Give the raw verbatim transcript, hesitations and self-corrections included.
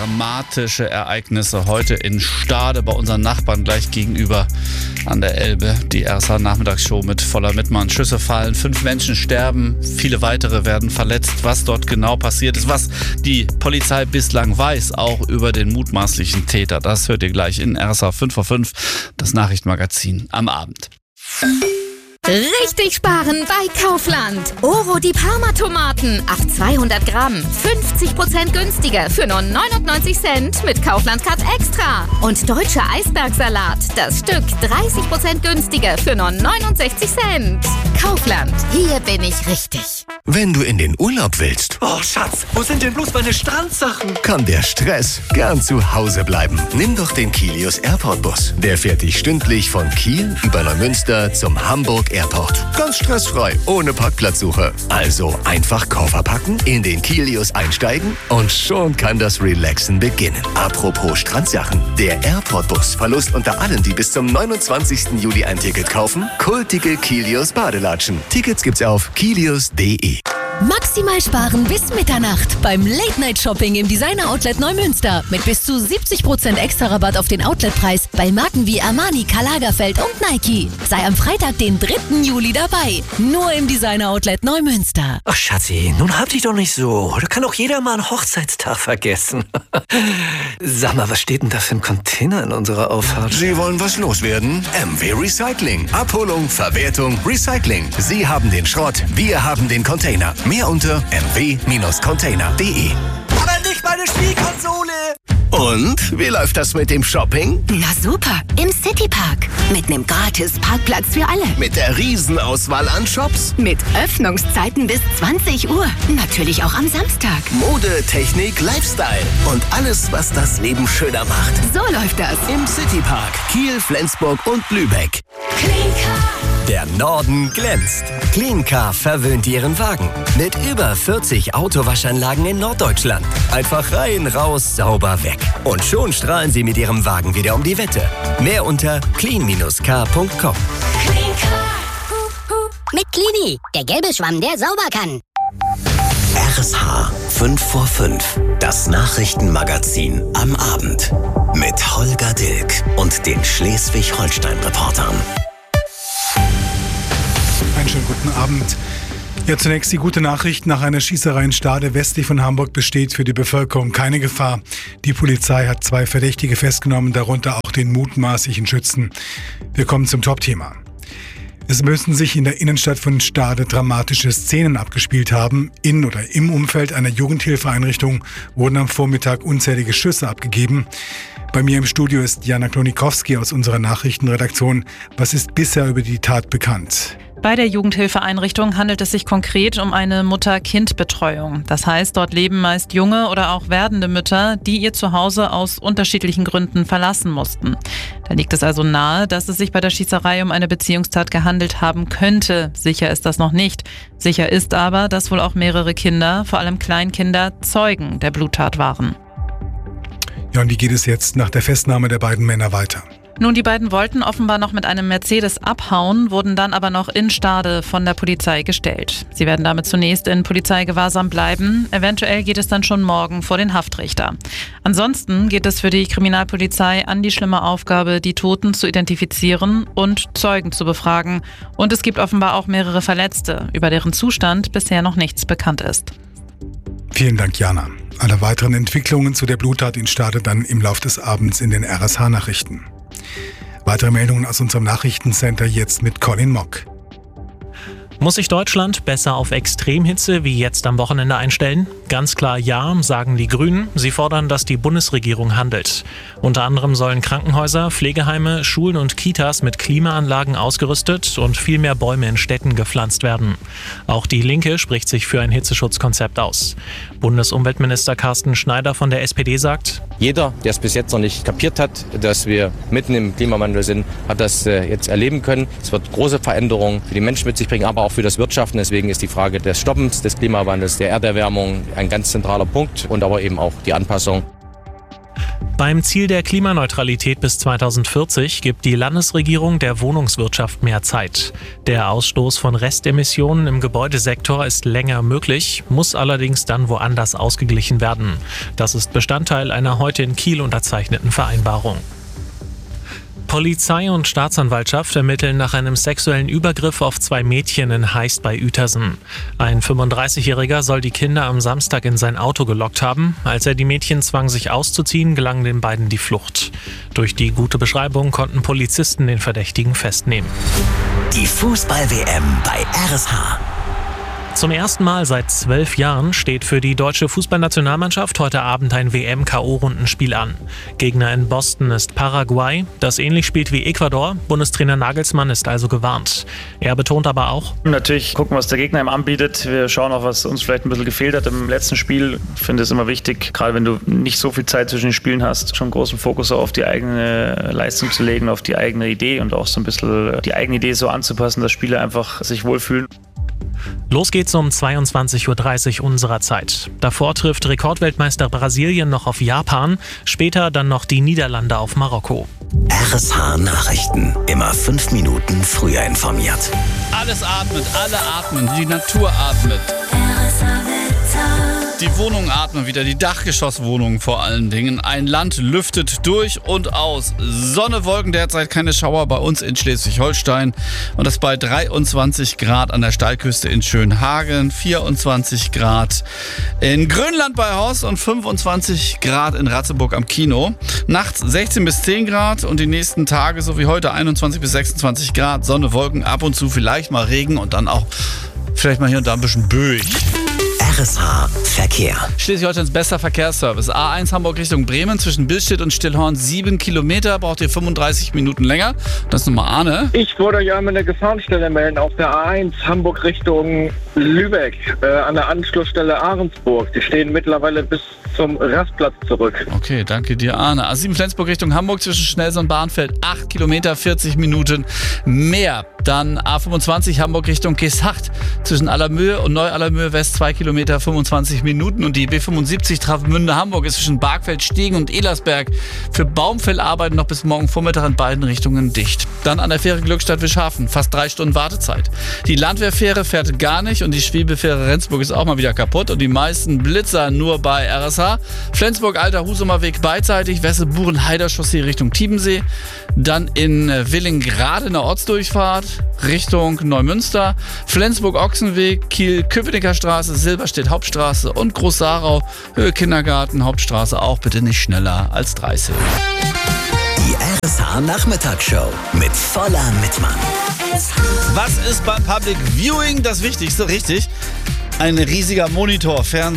Dramatische Ereignisse heute in Stade bei unseren Nachbarn gleich gegenüber an der Elbe. Die R S H-Nachmittagsshow mit voller Mitmann. Schüsse fallen, fünf Menschen sterben, viele weitere werden verletzt. Was dort genau passiert ist, was die Polizei bislang weiß, auch über den mutmaßlichen Täter, das hört ihr gleich in R S H fünf vor fünf, das Nachrichtenmagazin am Abend. Richtig sparen bei Kaufland. Oro die Parma-Tomaten auf zweihundert Gramm. fünfzig Prozent günstiger für nur neunundneunzig Cent mit Kaufland Cut Extra. Und deutscher Eisbergsalat. Das Stück dreißig Prozent günstiger für nur neunundsechzig Cent. Kaufland. Hier bin ich richtig. Wenn du in den Urlaub willst. Oh, Schatz, wo sind denn bloß meine Strandsachen? Kann der Stress gern zu Hause bleiben. Nimm doch den Kilius Airport Bus. Der fährt dich stündlich von Kiel über Neumünster zum Hamburg Airport. Ganz stressfrei, ohne Parkplatzsuche. Also einfach Koffer packen, in den Kilius einsteigen und schon kann das Relaxen beginnen. Apropos Strandsachen. Der Airport Bus verlost unter allen, die bis zum neunundzwanzigsten Juli ein Ticket kaufen, kultige Kilius Badelatschen. Tickets gibt's auf kilius punkt de. Maximal sparen bis Mitternacht beim Late-Night-Shopping im Designer-Outlet Neumünster. Mit bis zu siebzig Prozent extra Rabatt auf den Outletpreis bei Marken wie Armani, Karl Lagerfeld und Nike. Sei am Freitag, den dritten Juli dabei. Nur im Designer-Outlet Neumünster. Ach, Schatzi, nun hab dich doch nicht so. Da kann auch jeder mal einen Hochzeitstag vergessen. Sag mal, was steht denn da für ein Container in unserer Auffahrt? Sie wollen was loswerden? M W Recycling. Abholung, Verwertung, Recycling. Sie haben den Schrott, wir haben den Container. Mehr unter m w Container punkt de. Aber nicht meine Spielkonsole! Und? Wie läuft das mit dem Shopping? Na super, im Citypark. Mit einem gratis Parkplatz für alle. Mit der Riesenauswahl an Shops? Mit Öffnungszeiten bis zwanzig Uhr. Natürlich auch am Samstag. Mode, Technik, Lifestyle. Und alles, was das Leben schöner macht. So läuft das. Im Citypark. Kiel, Flensburg und Lübeck. Der Norden glänzt. Cleancar verwöhnt Ihren Wagen. Mit über vierzig Autowaschanlagen in Norddeutschland. Einfach rein, raus, sauber, weg. Und schon strahlen Sie mit Ihrem Wagen wieder um die Wette. Mehr unter clean car punkt com. Mit Clini, der gelbe Schwamm, der sauber kann. R S H fünf vor fünf. Das Nachrichtenmagazin am Abend. Mit Holger Dilk und den Schleswig-Holstein-Reportern. Einen schönen guten Abend. Ja, zunächst die gute Nachricht. Nach einer Schießerei in Stade westlich von Hamburg besteht für die Bevölkerung keine Gefahr. Die Polizei hat zwei Verdächtige festgenommen, darunter auch den mutmaßlichen Schützen. Wir kommen zum Top-Thema. Es müssen sich in der Innenstadt von Stade dramatische Szenen abgespielt haben. In oder im Umfeld einer Jugendhilfeeinrichtung wurden am Vormittag unzählige Schüsse abgegeben. Bei mir im Studio ist Jana Klonikowski aus unserer Nachrichtenredaktion. Was ist bisher über die Tat bekannt? Bei der Jugendhilfeeinrichtung handelt es sich konkret um eine Mutter-Kind-Betreuung. Das heißt, dort leben meist junge oder auch werdende Mütter, die ihr Zuhause aus unterschiedlichen Gründen verlassen mussten. Da liegt es also nahe, dass es sich bei der Schießerei um eine Beziehungstat gehandelt haben könnte. Sicher ist das noch nicht. Sicher ist aber, dass wohl auch mehrere Kinder, vor allem Kleinkinder, Zeugen der Bluttat waren. Ja, und wie geht es jetzt nach der Festnahme der beiden Männer weiter? Nun, die beiden wollten offenbar noch mit einem Mercedes abhauen, wurden dann aber noch in Stade von der Polizei gestellt. Sie werden damit zunächst in Polizeigewahrsam bleiben. Eventuell geht es dann schon morgen vor den Haftrichter. Ansonsten geht es für die Kriminalpolizei an die schlimme Aufgabe, die Toten zu identifizieren und Zeugen zu befragen. Und es gibt offenbar auch mehrere Verletzte, über deren Zustand bisher noch nichts bekannt ist. Vielen Dank, Jana. Alle weiteren Entwicklungen zu der Bluttat in Stade dann im Lauf des Abends in den R S H-Nachrichten. Weitere Meldungen aus unserem Nachrichtencenter jetzt mit Colin Mock. Muss sich Deutschland besser auf Extremhitze wie jetzt am Wochenende einstellen? Ganz klar ja, sagen die Grünen. Sie fordern, dass die Bundesregierung handelt. Unter anderem sollen Krankenhäuser, Pflegeheime, Schulen und Kitas mit Klimaanlagen ausgerüstet und viel mehr Bäume in Städten gepflanzt werden. Auch die Linke spricht sich für ein Hitzeschutzkonzept aus. Bundesumweltminister Carsten Schneider von der S P D sagt: Jeder, der es bis jetzt noch nicht kapiert hat, dass wir mitten im Klimawandel sind, hat das jetzt erleben können. Es wird große Veränderungen für die Menschen mit sich bringen, aber auch für das Wirtschaften. Deswegen ist die Frage des Stoppens des Klimawandels, der Erderwärmung ein ganz zentraler Punkt und aber eben auch die Anpassung. Beim Ziel der Klimaneutralität bis zweitausendvierzig gibt die Landesregierung der Wohnungswirtschaft mehr Zeit. Der Ausstoß von Restemissionen im Gebäudesektor ist länger möglich, muss allerdings dann woanders ausgeglichen werden. Das ist Bestandteil einer heute in Kiel unterzeichneten Vereinbarung. Polizei und Staatsanwaltschaft ermitteln nach einem sexuellen Übergriff auf zwei Mädchen in Heist bei Uetersen. Ein fünfunddreißigjähriger soll die Kinder am Samstag in sein Auto gelockt haben. Als er die Mädchen zwang, sich auszuziehen, gelang den beiden die Flucht. Durch die gute Beschreibung konnten Polizisten den Verdächtigen festnehmen. Die Fußball-W M bei R S H. Zum ersten Mal seit zwölf Jahren steht für die deutsche Fußballnationalmannschaft heute Abend ein W M-K O-Rundenspiel an. Gegner in Boston ist Paraguay, das ähnlich spielt wie Ecuador. Bundestrainer Nagelsmann ist also gewarnt. Er betont aber auch: Natürlich gucken, was der Gegner ihm anbietet. Wir schauen auch, was uns vielleicht ein bisschen gefehlt hat im letzten Spiel. Ich finde es immer wichtig, gerade wenn du nicht so viel Zeit zwischen den Spielen hast, schon großen Fokus auf die eigene Leistung zu legen, auf die eigene Idee und auch so ein bisschen die eigene Idee so anzupassen, dass Spieler einfach sich wohlfühlen. Los geht's um zweiundzwanzig Uhr dreißig unserer Zeit. Davor trifft Rekordweltmeister Brasilien noch auf Japan, später dann noch die Niederlande auf Marokko. R S H Nachrichten. Immer fünf Minuten früher informiert. Alles atmet, alle atmen, die Natur atmet. Die Wohnungen atmen wieder, die Dachgeschosswohnungen vor allen Dingen. Ein Land lüftet durch und aus. Sonne, Wolken, derzeit keine Schauer bei uns in Schleswig-Holstein. Und das bei dreiundzwanzig Grad an der Steilküste in Schönhagen, vierundzwanzig Grad in Grönland bei Horst und fünfundzwanzig Grad in Ratzeburg am Kino. Nachts sechzehn bis zehn Grad und die nächsten Tage, so wie heute, einundzwanzig bis sechsundzwanzig Grad. Sonne, Wolken, ab und zu vielleicht mal Regen und dann auch vielleicht mal hier und da ein bisschen böig. R S H Verkehr. Schleswig-Holsteins bester Verkehrsservice. A eins Hamburg Richtung Bremen zwischen Billstedt und Stillhorn sieben Kilometer. Braucht ihr fünfunddreißig Minuten länger. Das ist nochmal Arne. Ich wollte euch einmal eine Gefahrenstelle melden auf der A eins Hamburg Richtung Lübeck äh, an der Anschlussstelle Ahrensburg. Die stehen mittlerweile bis zum Rastplatz zurück. Okay, danke dir, Arne. A sieben Flensburg Richtung Hamburg zwischen Schnelsen und Bahnfeld acht Kilometer, vierzig Minuten mehr. Dann A fünfundzwanzig Hamburg Richtung Geesthacht zwischen Allermöhe und Neu-Allermöhe West zwei Kilometer, fünfundzwanzig Minuten. Und die B fünfundsiebzig Travemünde Hamburg ist zwischen Bargfeld, Stegen und Elersberg für Baumfellarbeiten noch bis morgen Vormittag in beiden Richtungen dicht. Dann an der Fähre Glückstadt Wischhafen fast drei Stunden Wartezeit. Die Landwehrfähre fährt gar nicht und die Schwebefähre Rendsburg ist auch mal wieder kaputt. Und die meisten Blitzer nur bei R S H. Flensburg Alter Husumer Weg beidseitig, Wesseburen-Heider Chaussee Richtung Tiebensee. Dann in Willingrade eine Ortsdurchfahrt Richtung Neumünster, Flensburg-Ochsenweg, Kiel-Köpenicker Straße, Silberstedt Hauptstraße und Groß-Sarau, Höhe Kindergarten, Hauptstraße auch bitte nicht schneller als dreißig. Die R S H Nachmittagsshow mit Voller Mittmann. Was ist beim Public Viewing das Wichtigste? Richtig. Ein riesiger Monitor, Fernseher.